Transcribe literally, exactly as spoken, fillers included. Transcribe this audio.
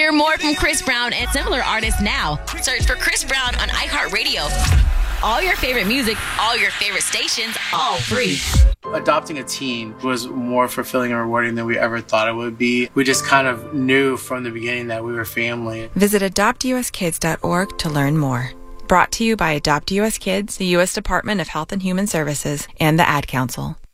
Hear more from Chris Brown and similar artists now. Search for Chris Brown on iHeartRadio. All your favorite music, all your favorite stations, all free. Adopting a teen was more fulfilling and rewarding than we ever thought it would be. We just kind of knew from the beginning that we were family. Visit adopt u s kids dot org to learn more. Brought to you by Adopt U S Kids, the U S Department of Health and Human Services, and the Ad Council.